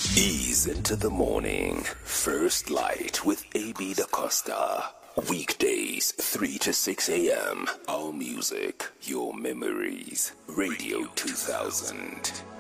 Ease into the morning. First Light with AB Da Costa. Weekdays, 3 to 6 a.m. Our music, your memories. Radio 2000.